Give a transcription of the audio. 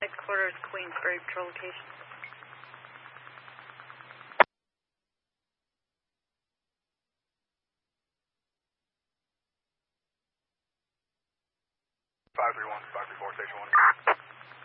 Headquarters, Queensbury Patrol Location. Five three four, station 1.